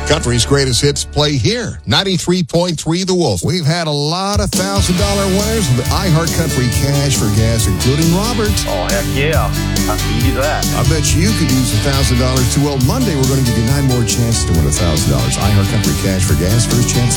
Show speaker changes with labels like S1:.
S1: Country's greatest hits play here. 93.3 The Wolf. We've had a lot of $1,000 winners with iHeart Country Cash for Gas, including Robert.
S2: Oh, heck yeah. I can use that.
S1: I bet you could use $1,000 too. Well, Monday we're going to give you 9 more chances to win $1,000. iHeart Country Cash for Gas. First chance